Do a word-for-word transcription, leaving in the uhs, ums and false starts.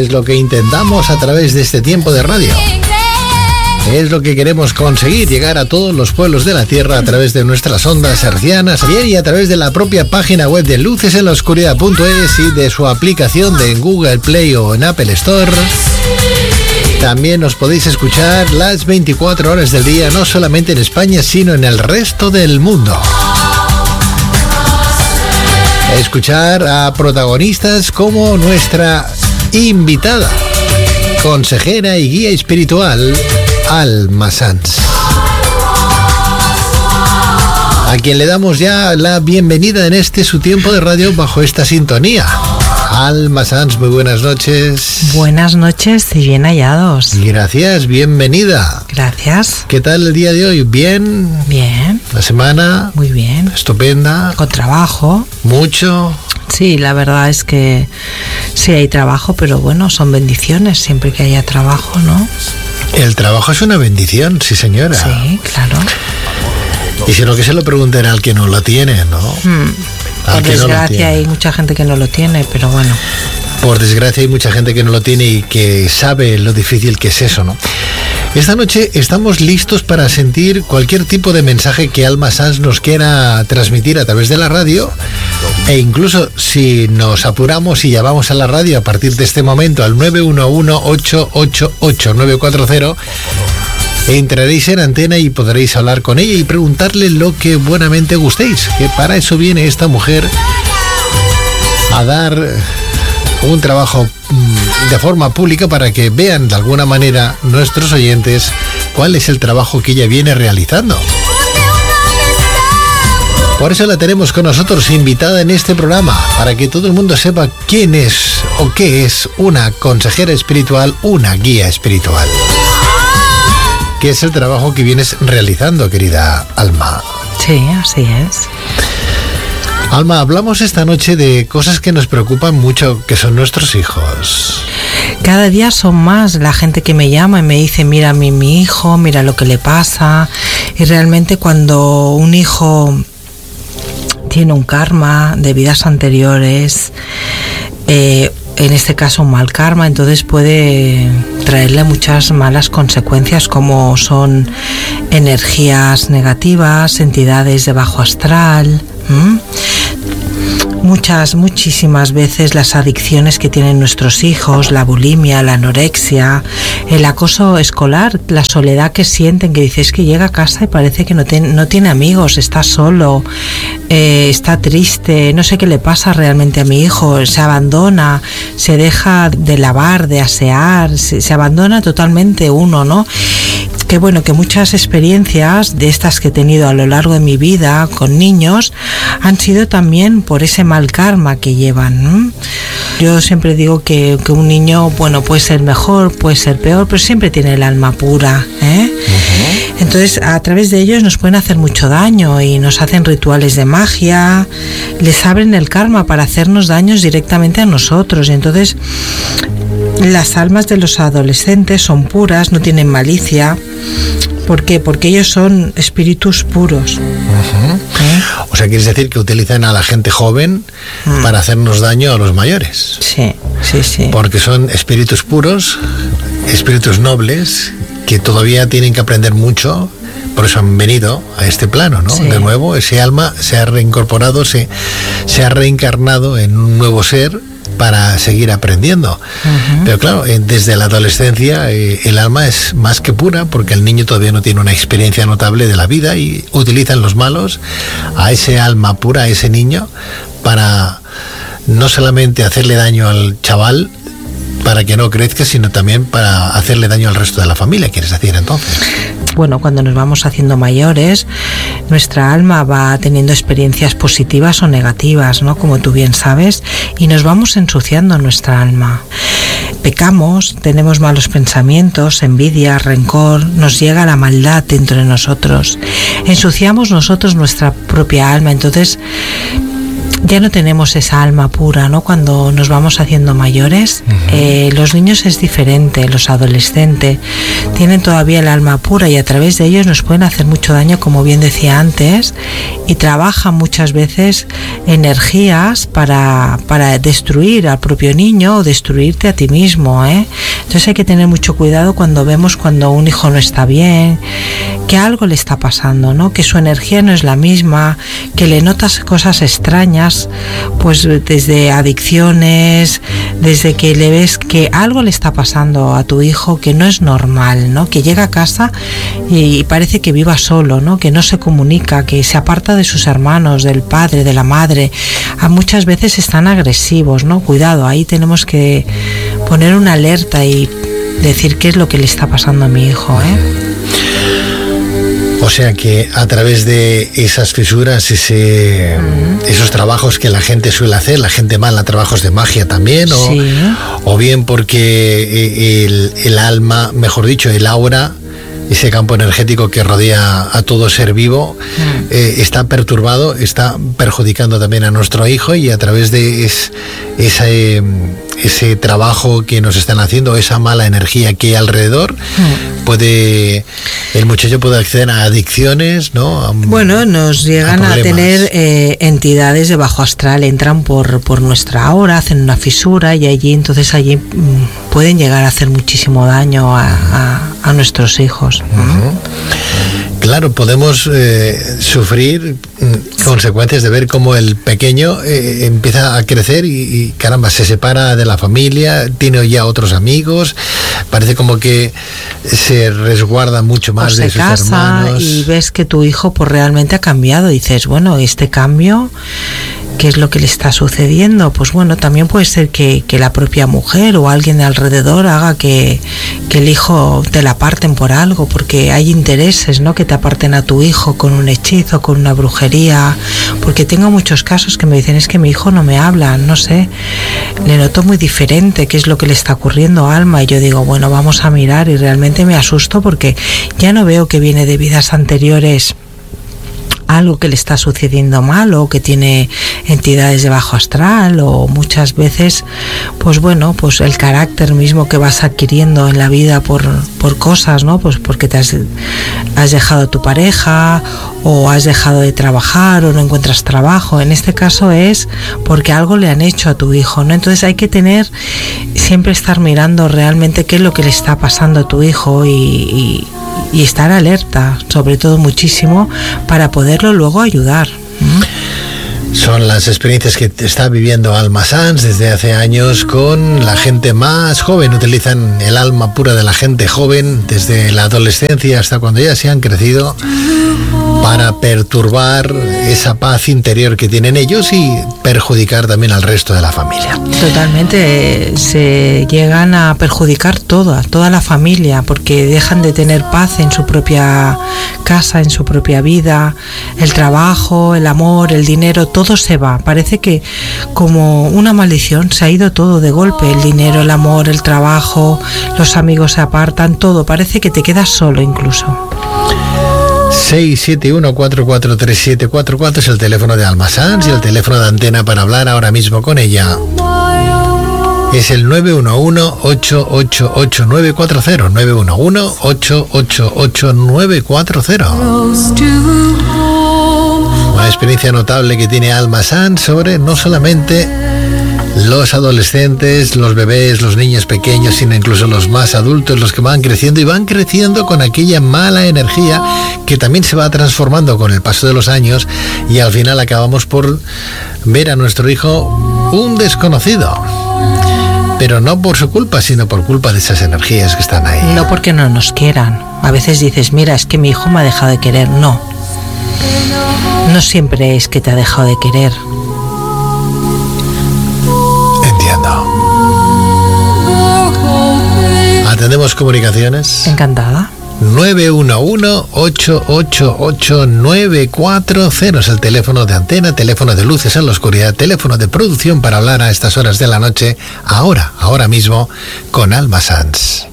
Es lo que intentamos a través de este tiempo de radio. Es lo que queremos conseguir, llegar a todos los pueblos de la Tierra a través de nuestras ondas hercianas y a través de la propia página web de luces en la oscuridad punto es y de su aplicación de Google Play o en Apple Store. También nos podéis escuchar las veinticuatro horas del día, no solamente en España, sino en el resto del mundo. Escuchar a protagonistas como nuestra invitada, consejera y guía espiritual, Alma Sanz, a quien le damos ya la bienvenida en este su tiempo de radio bajo esta sintonía. Alma Sanz, muy buenas noches. Buenas noches y bien hallados. Gracias, bienvenida. Gracias. ¿Qué tal el día de hoy? ¿Bien? Bien. ¿La semana? Muy bien. Estupenda. Con trabajo. ¿Mucho? Sí, la verdad es que sí hay trabajo, pero bueno, son bendiciones siempre que haya trabajo, ¿no? El trabajo es una bendición, sí señora. Sí, claro. Y si no, que se lo pregunten al que no lo tiene, ¿no? Hmm. Por desgracia hay mucha gente que no lo tiene, pero bueno. Por desgracia hay mucha gente que no lo tiene y que sabe lo difícil que es eso, ¿no? Esta noche estamos listos para sentir cualquier tipo de mensaje que Alma Sanz nos quiera transmitir a través de la radio, e incluso si nos apuramos y llamamos a la radio a partir de este momento al nueve uno uno, ocho ocho ocho, nueve cuatro cero, entraréis en antena y podréis hablar con ella y preguntarle lo que buenamente gustéis, que para eso viene esta mujer a dar un trabajo de forma pública para que vean de alguna manera nuestros oyentes cuál es el trabajo que ella viene realizando. Por eso la tenemos con nosotros invitada en este programa, para que todo el mundo sepa quién es o qué es una consejera espiritual, una guía espiritual. ¿Qué es el trabajo que vienes realizando, querida Alma? Sí, así es. Alma, hablamos esta noche de cosas que nos preocupan mucho, que son nuestros hijos. Cada día son más la gente que me llama y me dice, mira mi, mi hijo, mira lo que le pasa. Y realmente cuando un hijo tiene un karma de vidas anteriores, eh, en este caso un mal karma, entonces puede traerle muchas malas consecuencias, como son energías negativas, entidades de bajo astral, ¿m? Muchas, muchísimas veces las adicciones que tienen nuestros hijos, la bulimia, la anorexia, el acoso escolar, la soledad que sienten, que dices que llega a casa y parece que no, te, no tiene amigos, está solo, eh, está triste, no sé qué le pasa realmente a mi hijo, se abandona, se deja de lavar, de asear, se, se abandona totalmente uno, ¿no? Que bueno, que muchas experiencias de estas que he tenido a lo largo de mi vida con niños han sido también por ese mal karma que llevan, ¿no? Yo siempre digo que, que un niño, bueno, puede ser mejor, puede ser peor, pero siempre tiene el alma pura, ¿eh? Uh-huh. Entonces, a través de ellos nos pueden hacer mucho daño y nos hacen rituales de magia, les abren el karma para hacernos daños directamente a nosotros. Y entonces, las almas de los adolescentes son puras, no tienen malicia. ¿Por qué? Porque ellos son espíritus puros. Uh-huh. ¿Eh? O sea, ¿quieres decir que utilizan a la gente joven uh-huh. para hacernos daño a los mayores? Sí, sí, sí. Porque son espíritus puros, espíritus nobles, que todavía tienen que aprender mucho. Por eso han venido a este plano, ¿no? Sí. De nuevo, ese alma se ha reincorporado, se, se ha reencarnado en un nuevo ser para seguir aprendiendo. Uh-huh. Pero claro, desde la adolescencia eh, el alma es más que pura, porque el niño todavía no tiene una experiencia notable de la vida y utilizan los malos a ese alma pura, a ese niño, para no solamente hacerle daño al chaval, para que no crezca, sino también para hacerle daño al resto de la familia, ¿quieres decir entonces? Bueno, cuando nos vamos haciendo mayores, nuestra alma va teniendo experiencias positivas o negativas, ¿no? Como tú bien sabes, y nos vamos ensuciando nuestra alma. Pecamos, tenemos malos pensamientos, envidia, rencor, nos llega la maldad dentro de nosotros. Ensuciamos nosotros nuestra propia alma, entonces ya no tenemos esa alma pura, ¿no? Cuando nos vamos haciendo mayores, uh-huh. eh, los niños es diferente, los adolescentes tienen todavía el alma pura y a través de ellos nos pueden hacer mucho daño, como bien decía antes, y trabajan muchas veces energías para, para destruir al propio niño o destruirte a ti mismo, ¿eh? Entonces hay que tener mucho cuidado cuando vemos cuando un hijo no está bien, que algo le está pasando, ¿no? Que su energía no es la misma, que le notas cosas extrañas, pues desde adicciones, desde que le ves que algo le está pasando a tu hijo que no es normal, ¿no? Que llega a casa y parece que viva solo, ¿no? Que no se comunica, que se aparta de sus hermanos, del padre, de la madre. A muchas veces están agresivos, ¿no? Cuidado, ahí tenemos que poner una alerta y decir qué es lo que le está pasando a mi hijo, ¿eh? O sea que a través de esas fisuras, ese, uh-huh. esos trabajos que la gente suele hacer, la gente mala, trabajos de magia también, o, sí. o bien porque el, el alma, mejor dicho, el aura, ese campo energético que rodea a todo ser vivo, uh-huh. eh, está perturbado, está perjudicando también a nuestro hijo, y a través de es, esa, eh, ese trabajo que nos están haciendo, esa mala energía que hay alrededor, uh-huh. puede el muchacho puede acceder a adicciones, ¿no? A, bueno, nos llegan a, a tener eh, entidades de bajo astral, entran por, por nuestra aura, hacen una fisura y allí, entonces allí mmm, pueden llegar a hacer muchísimo daño a, a, a nuestros hijos. Uh-huh. Claro, podemos eh, sufrir mm, consecuencias de ver cómo el pequeño eh, empieza a crecer y, y caramba, se separa de la familia, tiene ya otros amigos, parece como que se resguarda mucho más de sus hermanos. Y ves que tu hijo pues realmente ha cambiado, dices, bueno, este cambio, ¿qué es lo que le está sucediendo? Pues bueno, también puede ser que, que la propia mujer o alguien de alrededor haga que, que el hijo te la aparten por algo, porque hay intereses, ¿no? Que te aparten a tu hijo con un hechizo, con una brujería, porque tengo muchos casos que me dicen, es que mi hijo no me habla, no sé, le noto muy diferente, ¿qué es lo que le está ocurriendo a Alma? Y yo digo, bueno, vamos a mirar, y realmente me asusto porque ya no veo que viene de vidas anteriores algo que le está sucediendo mal, o que tiene entidades de bajo astral, o muchas veces pues bueno, pues el carácter mismo que vas adquiriendo en la vida por, por cosas, ¿no? Pues porque te has, has dejado a tu pareja, o has dejado de trabajar, o no encuentras trabajo. En este caso es porque algo le han hecho a tu hijo, ¿no? Entonces hay que tener, siempre estar mirando realmente qué es lo que le está pasando a tu hijo, y, y y estar alerta, sobre todo muchísimo, para poderlo luego ayudar. ¿Mm? Son las experiencias que está viviendo Alma Sanz desde hace años con la gente más joven. Utilizan el alma pura de la gente joven desde la adolescencia hasta cuando ya se han crecido, para perturbar esa paz interior que tienen ellos y perjudicar también al resto de la familia. Totalmente, se llegan a perjudicar toda, toda la familia, porque dejan de tener paz en su propia casa, en su propia vida, el trabajo, el amor, el dinero, todo se va. Parece que como una maldición se ha ido todo de golpe, el dinero, el amor, el trabajo, los amigos se apartan, todo, parece que te quedas solo incluso. seis siete uno cuatro cuatro tres siete cuatro cuatro es el teléfono de Alma Sanz, y el teléfono de Antena para hablar ahora mismo con ella es el nueve uno uno, ocho ocho ocho, nueve cuatro cero, nueve uno uno, ocho ocho ocho, nueve cuatro cero. Una experiencia notable que tiene Alma Sanz sobre no solamente los adolescentes, los bebés, los niños pequeños, sino incluso los más adultos, los que van creciendo y van creciendo con aquella mala energía que también se va transformando con el paso de los años, y al final acabamos por ver a nuestro hijo un desconocido. Pero no por su culpa, sino por culpa de esas energías que están ahí. No porque no nos quieran. A veces dices, mira, es que mi hijo me ha dejado de querer. No. No siempre es que te ha dejado de querer. ¿Atendemos comunicaciones? Encantada. nueve uno uno, ocho ocho ocho, nueve cuatro cero es el teléfono de Antena, teléfono de Luces en la Oscuridad, teléfono de producción para hablar a estas horas de la noche, ahora, ahora mismo, con Alma Sanz.